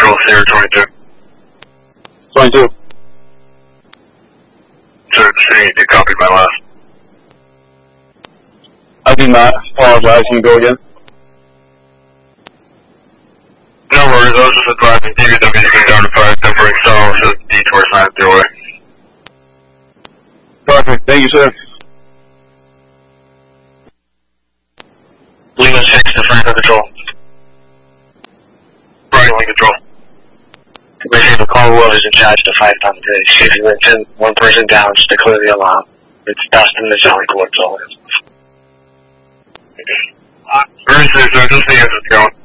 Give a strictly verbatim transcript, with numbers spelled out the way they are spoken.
Control, Sierra twenty-two. twenty-two. Sir, see, you copied my last. I do not. Apologize. Can you go again? No worries, I was just advising D B W is down to five, temporary stall, so detour sign up their way. Perfect. Thank you, sir. Lima six to Franco Control. Right, Lima Control. Make sure the call whoever's in charge to five pound today. See if you can send one person down just to clear the alarm. It's Dustin and the Jolly Court's all. Very safe, sir. Just see as it's going.